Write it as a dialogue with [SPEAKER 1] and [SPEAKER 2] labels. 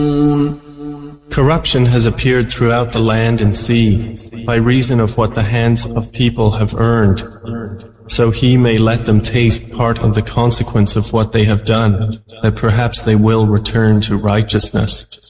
[SPEAKER 1] Corruption has appeared throughout the land and sea, by reason of what the hands of people have earned, so he may let them taste part of the consequence of what they have done, that perhaps they will return to righteousness.